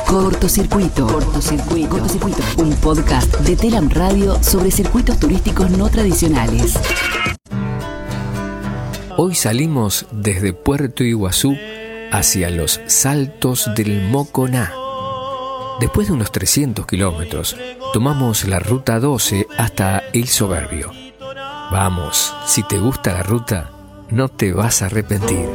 Cortocircuito. Un podcast de Telam Radio sobre circuitos turísticos no tradicionales. Hoy salimos desde Puerto Iguazú hacia los Saltos del Moconá. Después de unos 300 kilómetros, tomamos la ruta 12 hasta El Soberbio. Vamos, si te gusta la ruta, no te vas a arrepentir.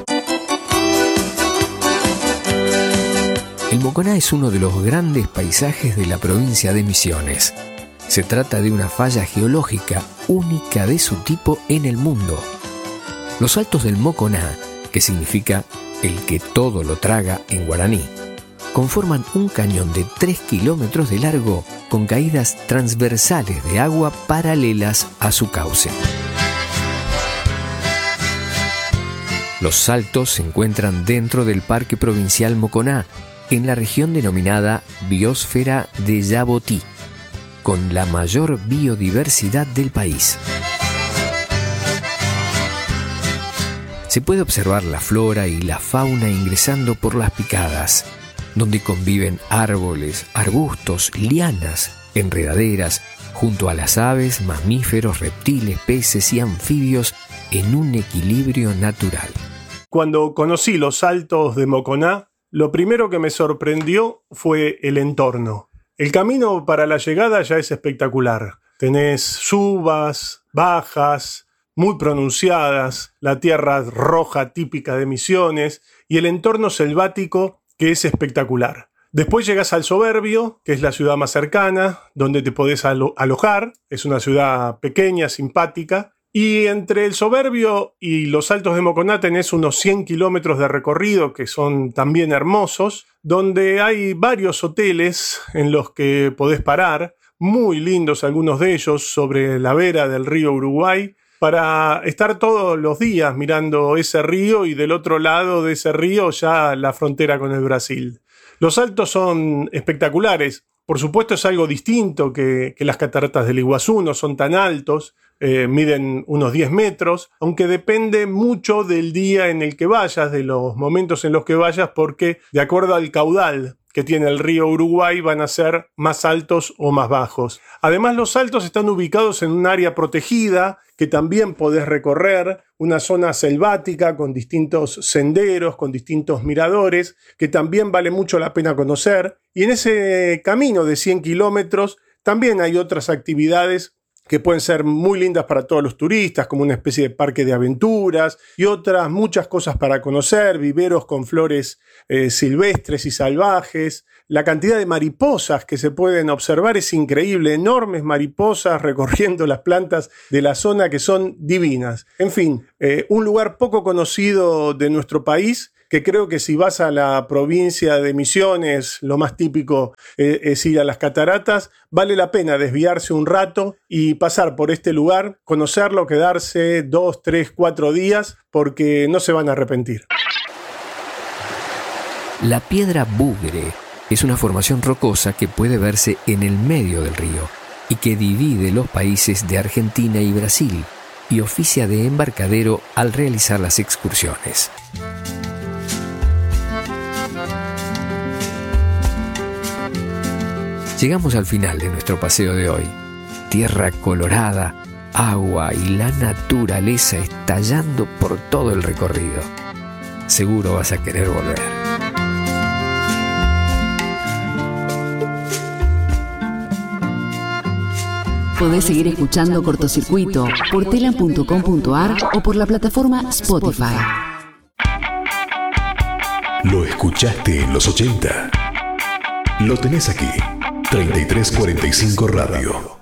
El Moconá es uno de los grandes paisajes de la provincia de Misiones. Se trata de una falla geológica única de su tipo en el mundo. Los Saltos del Moconá, que significa el que todo lo traga en guaraní, conforman un cañón de 3 kilómetros de largo con caídas transversales de agua paralelas a su cauce. Los Saltos se encuentran dentro del Parque Provincial Moconá, en la región denominada Biosfera de Yabotí, con la mayor biodiversidad del país. Se puede observar la flora y la fauna ingresando por las picadas, donde conviven árboles, arbustos, lianas, enredaderas, junto a las aves, mamíferos, reptiles, peces y anfibios en un equilibrio natural. Cuando conocí los Saltos de Moconá, lo primero que me sorprendió fue el entorno. El camino para la llegada ya es espectacular. Tenés subas, bajas, muy pronunciadas, la tierra roja típica de Misiones y el entorno selvático que es espectacular. Después llegás al Soberbio, que es la ciudad más cercana, donde te podés alojar. Es una ciudad pequeña, simpática. Y entre el Soberbio y los Saltos de Moconá tenés unos 100 kilómetros de recorrido que son también hermosos, donde hay varios hoteles en los que podés parar, muy lindos algunos de ellos, sobre la vera del río Uruguay, para estar todos los días mirando ese río y del otro lado de ese río ya la frontera con el Brasil. Los Saltos son espectaculares. Por supuesto es algo distinto que las cataratas del Iguazú, no son tan altos, miden unos 10 metros, aunque depende mucho del día en el que vayas, de los momentos en los que vayas, porque de acuerdo al caudal que tiene el río Uruguay van a ser más altos o más bajos. Además, los Saltos están ubicados en un área protegida que también podés recorrer, una zona selvática con distintos senderos, con distintos miradores, que también vale mucho la pena conocer. Y en ese camino de 100 kilómetros también hay otras actividades que pueden ser muy lindas para todos los turistas, como una especie de parque de aventuras y otras muchas cosas para conocer, viveros con flores silvestres y salvajes. La cantidad de mariposas que se pueden observar es increíble, enormes mariposas recorriendo las plantas de la zona que son divinas. En fin, un lugar poco conocido de nuestro país, que creo que si vas a la provincia de Misiones, lo más típico es ir a las cataratas, vale la pena desviarse un rato y pasar por este lugar, conocerlo, quedarse 2, 3, 4 días, porque no se van a arrepentir. La piedra Bugre es una formación rocosa que puede verse en el medio del río y que divide los países de Argentina y Brasil y oficia de embarcadero al realizar las excursiones. Llegamos al final de nuestro paseo de hoy. Tierra colorada, agua y la naturaleza estallando por todo el recorrido. Seguro vas a querer volver. Podés seguir escuchando Cortocircuito por telam.com.ar o por la plataforma Spotify. Lo escuchaste en los 80. Lo tenés aquí. 3345 Radio.